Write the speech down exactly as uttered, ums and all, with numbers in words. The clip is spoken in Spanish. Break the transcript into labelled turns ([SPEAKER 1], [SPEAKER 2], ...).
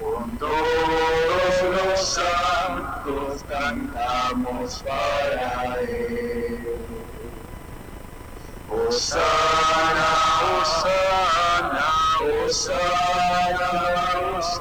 [SPEAKER 1] con todos los santos cantamos para Él. Hosana, Hosana, Hosana.